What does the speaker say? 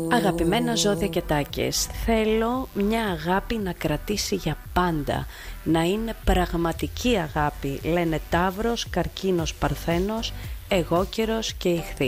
Αγαπημένα ζώδια και τάκες, θέλω μια αγάπη να κρατήσει για πάντα, να είναι πραγματική αγάπη, λένε Ταύρος, Καρκίνος, Παρθένος, Αιγόκερος και Ιχθύς.